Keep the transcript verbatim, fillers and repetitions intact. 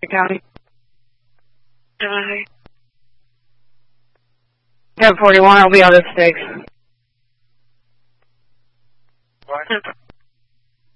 County. Uh, ten forty-one, I'll be out of stakes. What?